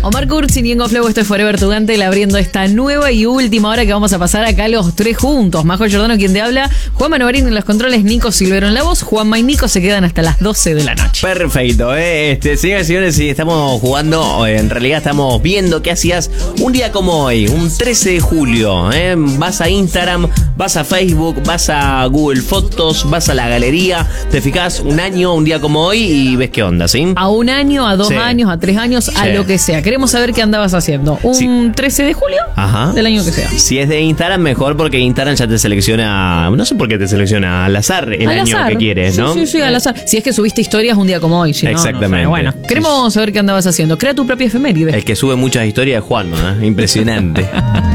Omar Kurz y Niengo Flow, esto es Forever Tugantel, abriendo esta nueva y última hora que vamos a pasar acá los tres juntos. Majo Giordano, quien te habla, Juan Manovarín en los controles, Nico Silvero en la voz. Juanma y Nico se quedan hasta las 12 de la noche. Perfecto, señoras y señores, si estamos jugando, en realidad estamos viendo qué hacías un día como hoy, un 13 de julio. Vas a Instagram, vas a Facebook, vas a Google Fotos, vas a la galería, te fijas un año, un día como hoy y ves qué onda, ¿sí? A un año, a 2 años, a 3 años, a lo que sea. Queremos saber qué andabas haciendo. Un 13 de julio del año que sea. Si es de Instagram, mejor, porque Instagram ya te selecciona, no sé por qué te selecciona al azar el año que quieres, ¿no? Sí, al azar. Si es que subiste historias un día como hoy. Si exactamente. No, bueno, queremos saber qué andabas haciendo. Crea tu propia efeméride. El que sube muchas historias es Juan, ¿no? Impresionante.